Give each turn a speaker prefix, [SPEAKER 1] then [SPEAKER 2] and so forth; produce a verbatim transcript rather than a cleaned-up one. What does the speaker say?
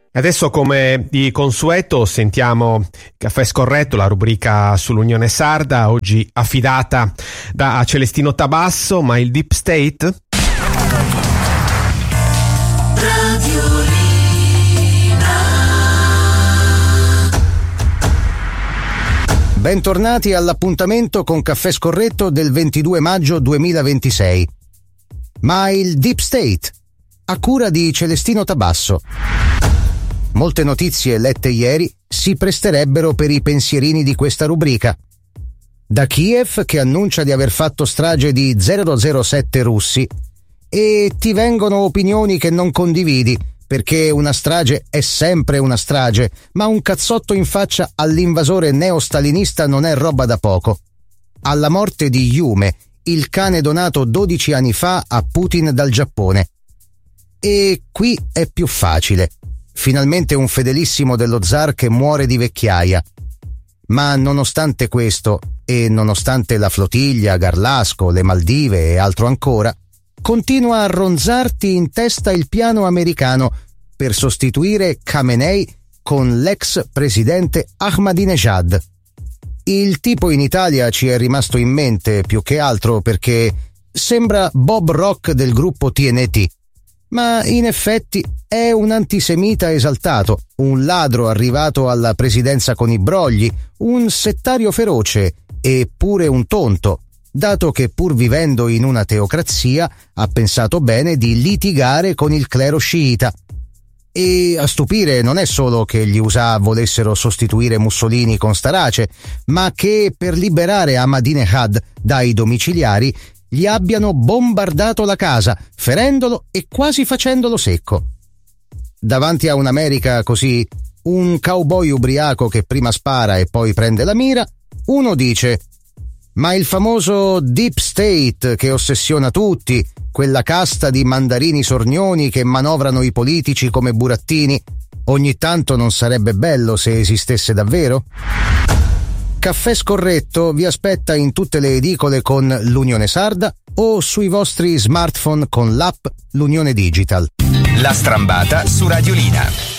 [SPEAKER 1] Adesso, come di consueto, sentiamo Caffè Scorretto, la rubrica sull'Unione Sarda, oggi affidata da Celestino Tabasso. Ma il Deep State?
[SPEAKER 2] Bentornati all'appuntamento con Caffè Scorretto del ventidue maggio duemilaventisei. Ma il Deep State, a cura di Celestino Tabasso. Molte notizie lette ieri si presterebbero per i pensierini di questa rubrica. Da Kiev, che annuncia di aver fatto strage di zero zero sette russi, e ti vengono opinioni che non condividi, perché una strage è sempre una strage, ma un cazzotto in faccia all'invasore neostalinista non è roba da poco. Alla morte di Yume, il cane donato dodici anni fa a Putin dal Giappone. E qui è più facile. Finalmente un fedelissimo dello zar che muore di vecchiaia. Ma nonostante questo, e nonostante la flottiglia, Garlasco, le Maldive e altro ancora, continua a ronzarti in testa il piano americano per sostituire Khamenei con l'ex presidente Ahmadinejad. Il tipo in Italia ci è rimasto in mente più che altro perché sembra Bob Rock del gruppo T N T. Ma in effetti è un antisemita esaltato, un ladro arrivato alla presidenza con i brogli, un settario feroce e pure un tonto, dato che pur vivendo in una teocrazia ha pensato bene di litigare con il clero sciita. E a stupire non è solo che gli U S A volessero sostituire Mussolini con Starace, ma che per liberare Ahmadinejad dai domiciliari gli abbiano bombardato la casa, ferendolo e quasi facendolo secco. Davanti a un'America così, un cowboy ubriaco che prima spara e poi prende la mira, uno dice: ma il famoso Deep State che ossessiona tutti, quella casta di mandarini sornioni che manovrano i politici come burattini, ogni tanto non sarebbe bello se esistesse davvero? Caffè Scorretto vi aspetta in tutte le edicole con l'Unione Sarda o sui vostri smartphone con l'app L'Unione Digital.
[SPEAKER 3] La Strambata su Radiolina.